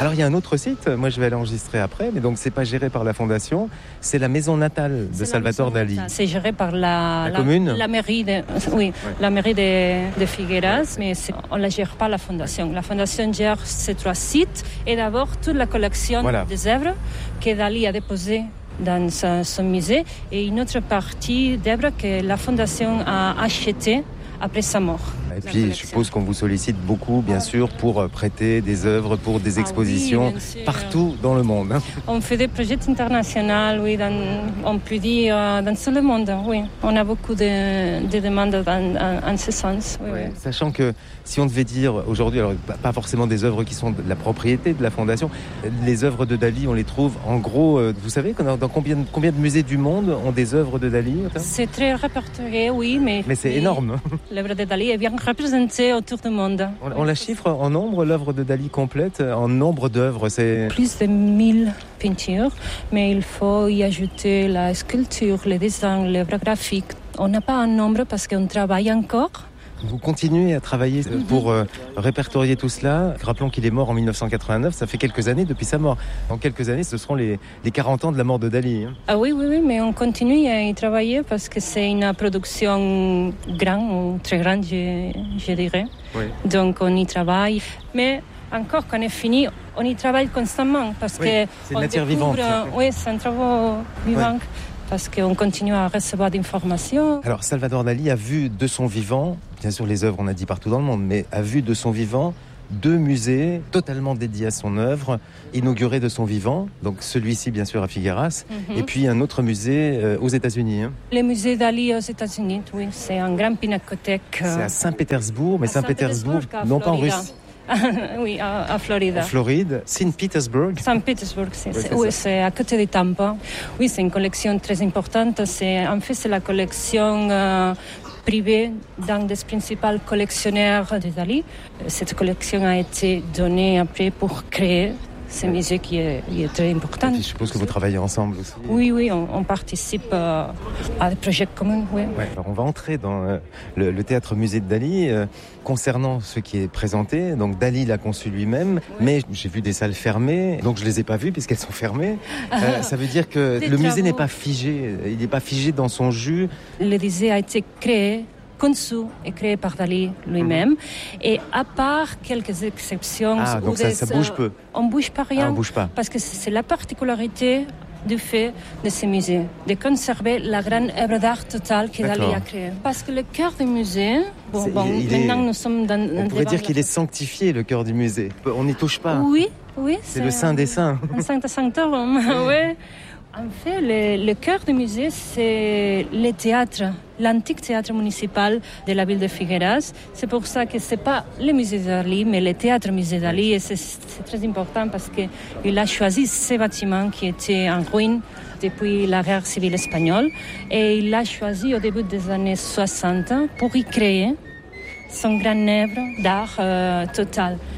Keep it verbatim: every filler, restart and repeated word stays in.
Alors il y a un autre site, moi je vais aller enregistrer après, mais donc c'est pas géré par la fondation, c'est la maison natale de c'est Salvador Dali. Natale. C'est géré par la, la, la commune, la mairie de, oui, ouais. la mairie de, de Figueras, mais on la gère pas la fondation. La fondation gère ces trois sites et d'abord toute la collection voilà. des œuvres que Dali a déposées dans son musée et une autre partie d'œuvres que la fondation a achetées après sa mort. Et puis, je suppose qu'on vous sollicite beaucoup, bien sûr, pour prêter des œuvres, pour des expositions, ah oui, partout dans le monde. Hein. On fait des projets internationaux, oui, dans, on peut dire dans tout le monde, oui. On a beaucoup de, de demandes en, en, en ce sens. Oui, ouais. oui. Sachant que si on devait dire aujourd'hui, alors pas forcément des œuvres qui sont de la propriété de la Fondation, les œuvres de Dali, on les trouve en gros, vous savez, dans combien, combien de musées du monde ont des œuvres de Dali? C'est très répertorié, oui, mais... Mais c'est oui, énorme. L'œuvre de Dali est bien représentée autour du monde. On, on la chiffre en nombre, l'œuvre de Dali complète, en nombre d'œuvres, c'est... Plus de mille peintures, mais il faut y ajouter la sculpture, le dessin, l'œuvre graphique. On n'a pas un nombre parce qu'on travaille encore. Vous continuez à travailler pour euh, répertorier tout cela. Rappelons qu'il est mort en dix-neuf cent quatre-vingt-neuf, ça fait quelques années depuis sa mort. Dans quelques années, ce seront les, les quarante ans de la mort de Dali. Hein. Ah oui, oui, oui, mais on continue à y travailler parce que c'est une production grande, ou très grande, je, je dirais. Oui. Donc on y travaille. Mais encore quand on est fini, on y travaille constamment parce oui, que c'est une matière vivante. Oui, c'est un travail vivant. Oui. Parce qu'on continue à recevoir d'informations. Alors, Salvador Dali a vu de son vivant, bien sûr les œuvres on a dit partout dans le monde, mais a vu de son vivant deux musées totalement dédiés à son œuvre, inaugurés de son vivant, donc celui-ci bien sûr à Figueras, mm-hmm. et puis un autre musée euh, aux États-Unis. Hein. Le musée Dali aux États-Unis, oui, c'est un grand pinacothèque. Euh... C'est à Saint-Pétersbourg, mais Saint-Pétersbourg, non pas en Russe. oui, à, à Floride. En Floride, Saint-Pétersbourg. Saint-Pétersbourg, c'est, oui, c'est, oui, c'est à côté de Tampa. Oui, c'est une collection très importante. C'est, en fait, c'est la collection euh, privée d'un des principaux collectionneurs de Dali. Cette collection a été donnée après pour créer ce musée qui est, qui est très important. Et puis, je suppose que vous travaillez ensemble aussi. Oui, oui, on, on participe euh, à des projets communs. Oui. Ouais, alors on va entrer dans euh, le, le théâtre musée de Dali. Euh, concernant ce qui est présenté, donc Dali l'a conçu lui-même, mais j'ai vu des salles fermées, donc je les ai pas vues puisqu'elles sont fermées. Euh, ça veut dire que le musée n'est pas figé, il n'est pas figé dans son jus. Le musée a été créé, conçu et créé par Dali lui-même, mmh. et à part quelques exceptions, ah, donc ça, des, ça bouge peu. On bouge pas rien, ah, on bouge pas. Parce que c'est la particularité du fait de ce musée, de conserver la grande œuvre d'art totale que D'accord. Dali a créée. Parce que le cœur du musée, bon, bon, maintenant est, nous sommes dans... On pourrait dire qu'il est sanctifié, le cœur du musée. On n'y touche pas. Oui, oui. C'est, c'est le saint des saints. Un saint sanctorum, oui. En fait, le, le cœur du musée, c'est le théâtre, l'antique théâtre municipal de la ville de Figueras. C'est pour ça que ce n'est pas le musée Dali, mais le théâtre musée Dali. Et c'est, c'est très important parce qu'il a choisi ces bâtiments qui étaient en ruine depuis la guerre civile espagnole. Et il l'a choisi au début des années soixante pour y créer son grand œuvre d'art euh, total.